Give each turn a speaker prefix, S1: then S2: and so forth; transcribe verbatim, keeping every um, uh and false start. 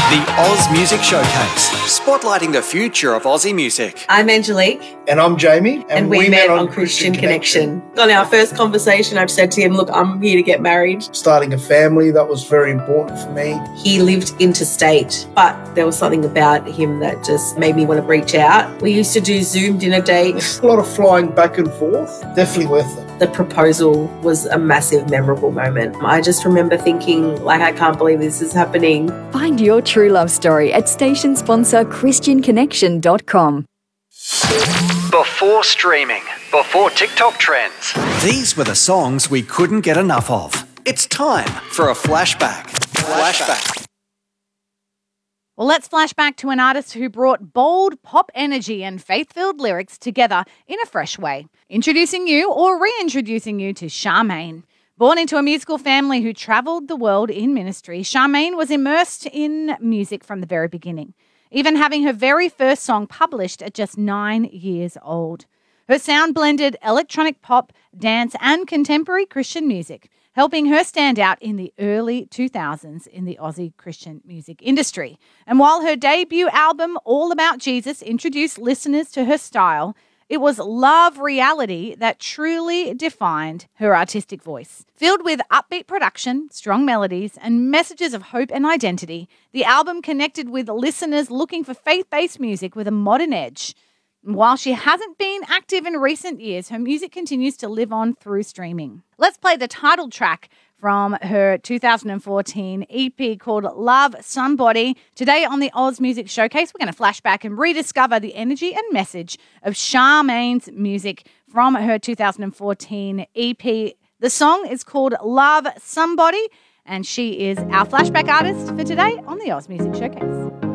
S1: The Oz Music Showcase, spotlighting the future of Aussie music.
S2: I'm Angelique.
S3: And I'm Jamie.
S2: And, and we, we met, met on Christian, Christian Connection. Connection. On our first conversation, I've said to him, look, I'm here to get married.
S3: Starting a family, that was very important for me.
S2: He lived interstate, but there was something about him that just made me want to reach out. We used to do Zoom dinner dates.
S3: A lot of flying back and forth. Definitely worth it.
S2: The proposal was a massive, memorable moment. I just remember thinking, like, I can't believe this is happening.
S4: Find your true love story at station sponsor christian connection dot com.
S1: Before streaming, before TikTok trends, these were the songs we couldn't get enough of. It's time for a flashback. Flashback.
S5: Well, let's flash back to an artist who brought bold pop energy and faith-filled lyrics together in a fresh way. Introducing you, or reintroducing you, to Charmaine. Born into a musical family who travelled the world in ministry, Charmaine was immersed in music from the very beginning, even having her very first song published at just nine years old. Her sound blended electronic pop, dance and contemporary Christian music, helping her stand out in the early two thousands in the Aussie Christian music industry. And while her debut album, All About Jesus, introduced listeners to her style, it was Love Reality that truly defined her artistic voice. Filled with upbeat production, strong melodies, and messages of hope and identity, the album connected with listeners looking for faith-based music with a modern edge. While she hasn't been active in recent years, her music continues to live on through streaming. Let's play the title track from her two thousand fourteen E P called Love Somebody. Today on the Oz Music Showcase, we're going to flash back and rediscover the energy and message of Charmaine's music from her two thousand fourteen E P. The song is called Love Somebody, and she is our flashback artist for today on the Oz Music Showcase.